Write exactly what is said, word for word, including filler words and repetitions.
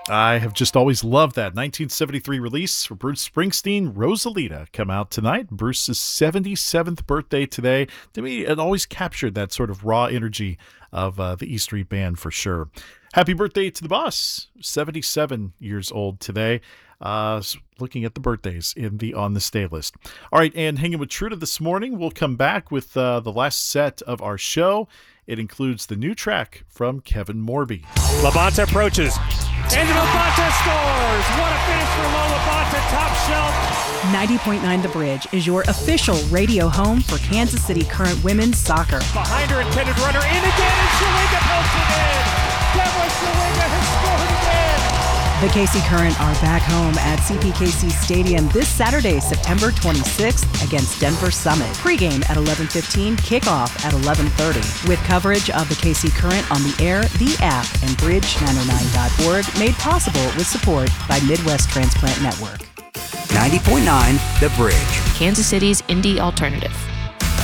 I have just always loved that nineteen seventy-three release for Bruce Springsteen, Rosalita, come out tonight. Bruce's seventy-seventh birthday today. To me, it always captured that sort of raw energy of uh, the E Street Band for sure. Happy birthday to the boss, seventy-seven years old today. Uh, looking at the birthdays in the On the Stay list. All right, and hanging with Truda this morning, we'll come back with uh, the last set of our show. It includes the new track from Kevin Morby. Labonte approaches. And Labonte scores! What a finish for Lo Labonte, top shelf. ninety point nine The Bridge is your official radio home for Kansas City Current women's soccer. Behind her intended runner, in again, and Shawinga pokes it in. Deborah Shawinga has scored again. The K C Current are back home at C P K C Stadium this Saturday, September twenty-sixth against Denver Summit. Pre-game at eleven fifteen, kickoff at eleven thirty. With coverage of the K C Current on the air, the app, and bridge nine oh nine dot org, made possible with support by Midwest Transplant Network. ninety point nine The Bridge. Kansas City's indie alternative.